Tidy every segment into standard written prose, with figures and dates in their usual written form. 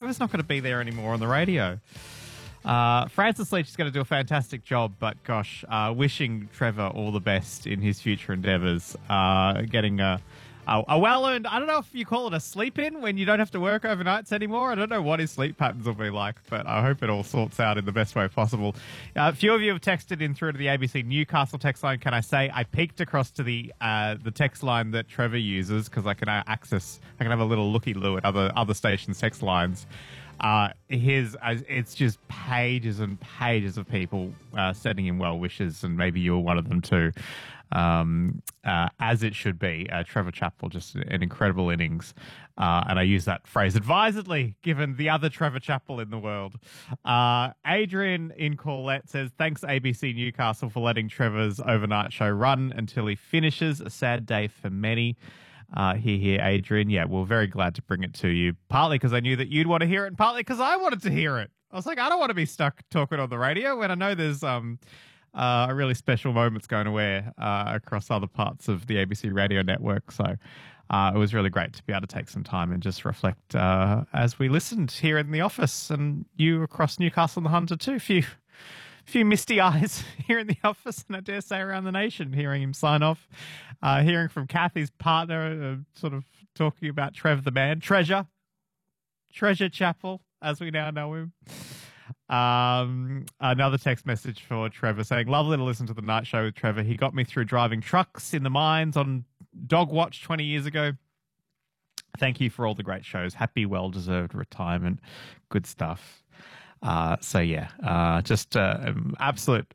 Trevor's not going to be there anymore on the radio. Francis Leach is going to do a fantastic job, but gosh, wishing Trevor all the best in his future endeavours. Getting a well-earned, I don't know if you call it a sleep-in when you don't have to work overnights anymore. I don't know what his sleep patterns will be like, but I hope it all sorts out in the best way possible. A few of you have texted in through to the ABC Newcastle text line. Can I say I peeked across to the text line that Trevor uses because I can have a little looky-loo at other stations' text lines. It's just pages and pages of people sending him well wishes, and maybe you were one of them too. As it should be. Trevor Chappell, just an incredible innings. And I use that phrase advisedly, given the other Trevor Chappell in the world. Adrian in Corlette says, thanks ABC Newcastle for letting Trevor's overnight show run until he finishes. A sad day for many. Here, Adrian. Yeah, we're very glad to bring it to you. Partly because I knew that you'd want to hear it, and partly because I wanted to hear it. I was like, I don't want to be stuck talking on the radio when I know there's a really special moment's going to wear across other parts of the ABC radio network. So it was really great to be able to take some time and just reflect as we listened here in the office, and you across Newcastle and the Hunter too. Few misty eyes here in the office, and I dare say around the nation, hearing him sign off, hearing from Kathy's partner, sort of talking about Trev the man, Treasure Chappell, as we now know him. Another text message for Trevor saying, lovely to listen to the night show with Trevor. He got me through driving trucks in the mines on Dog Watch 20 years ago. Thank you for all the great shows. Happy, well-deserved retirement. Good stuff. Just absolute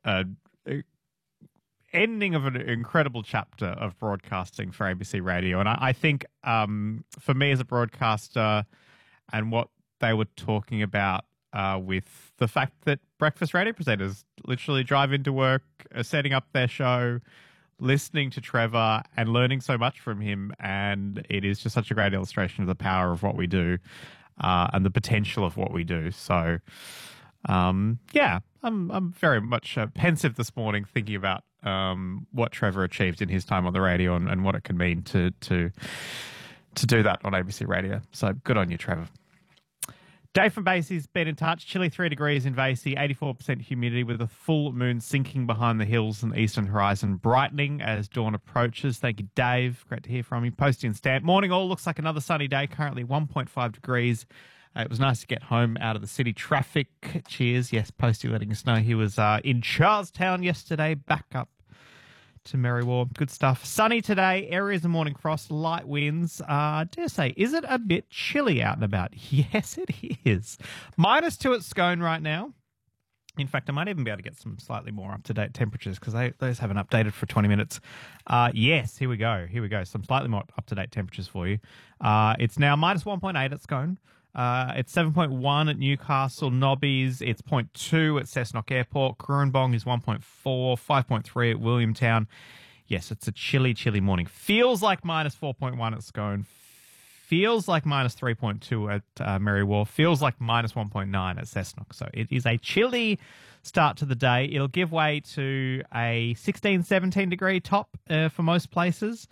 ending of an incredible chapter of broadcasting for ABC Radio. And I think for me as a broadcaster, and what they were talking about with the fact that breakfast radio presenters literally drive into work, setting up their show, listening to Trevor and learning so much from him. And it is just such a great illustration of the power of what we do. And the potential of what we do. So, I'm very much pensive this morning thinking about what Trevor achieved in his time on the radio and what it can mean to do that on ABC Radio. So good on you, Trevor. Dave from Basie's been in touch. Chilly 3 degrees in Basie, 84% humidity with a full moon sinking behind the hills and the eastern horizon, brightening as dawn approaches. Thank you, Dave. Great to hear from you. Posty and Stamp. Morning all. Looks like another sunny day. Currently 1.5 degrees. It was nice to get home out of the city traffic. Cheers. Yes, Posty letting us know he was in Charlestown yesterday. Back up to Merriwar. Good stuff. Sunny today. Areas of morning frost. Light winds. Dare say, is it a bit chilly out and about? Yes, it is. -2 at Scone right now. In fact, I might even be able to get some slightly more up-to-date temperatures because those haven't updated for 20 minutes. Yes, here we go. Some slightly more up-to-date temperatures for you. It's now -1.8 at Scone. It's 7.1 at Newcastle Nobbies. It's 0.2 at Cessnock Airport. Coorambong is 1.4, 5.3 at Williamtown. Yes, it's a chilly, chilly morning. Feels like -4.1 at Scone. Feels like -3.2 at Merriwar. Feels like -1.9 at Cessnock. So it is a chilly start to the day. It'll give way to a 16, 17 degree top for most places.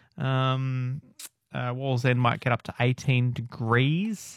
Walls End might get up to 18 degrees.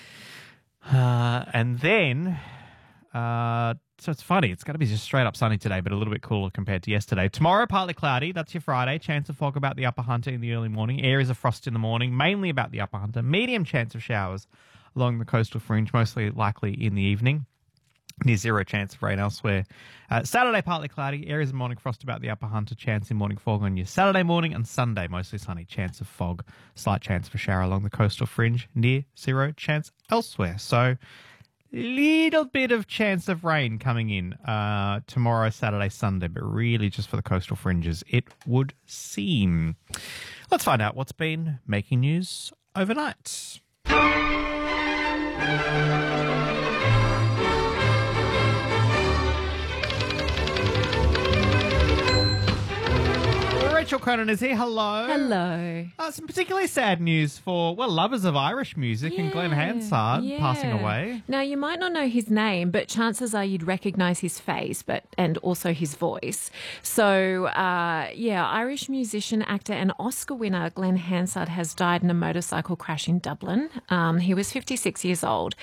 And then, so it's funny, it's going to be just straight up sunny today, but a little bit cooler compared to yesterday. Tomorrow, partly cloudy. That's your Friday. Chance of fog about the Upper Hunter in the early morning. Areas of frost in the morning, mainly about the Upper Hunter. Medium chance of showers along the coastal fringe, mostly likely in the evening. Near zero chance of rain elsewhere. Saturday, partly cloudy. Areas of morning frost about the Upper Hunter. Chance in morning fog on your Saturday morning. And Sunday, mostly sunny. Chance of fog. Slight chance of a shower along the coastal fringe. Near zero chance elsewhere. So, little bit of chance of rain coming in tomorrow, Saturday, Sunday. But really just for the coastal fringes, it would seem. Let's find out what's been making news overnight. Rachel Cronin is here. Hello. Hello. Some particularly sad news for, lovers of Irish music and Glenn Hansard passing away. Now, you might not know his name, but chances are you'd recognise his face and also his voice. So, Irish musician, actor and Oscar winner Glenn Hansard has died in a motorcycle crash in Dublin. He was 56 years old.